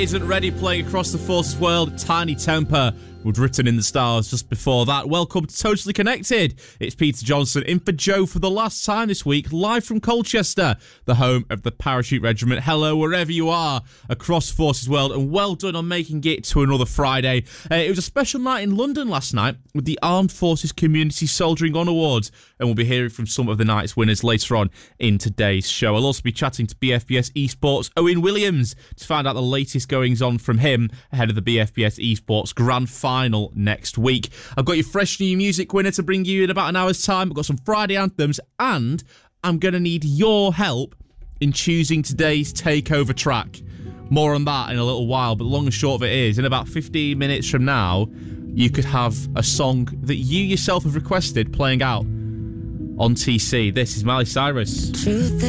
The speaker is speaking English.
Isn't ready, playing Across the Forces World. Tiny Temper was written in the stars just before that. Welcome to Totally Connected. It's Peter Johnson in for Joe for the last time this week, live from Colchester, the home of the Parachute Regiment. Hello, wherever you are across Forces World, and well done on making it to another Friday. It was a special night in London last night with the Armed Forces Community Soldiering On Awards, and we'll be hearing from some of the night's winners later on in today's show. I'll also be chatting to BFBS Esports Owen Williams to find out the latest goings on from him ahead of the BFBS Esports Grand Final next week. I've got your fresh new music winner to bring you in about an hour's time. I've got some Friday anthems, and I'm going to need your help in choosing today's takeover track. More on that in a little while, but the long and short of it is, in about 15 minutes from now, you could have a song that you yourself have requested playing out on TC. This is Miley Cyrus. Truth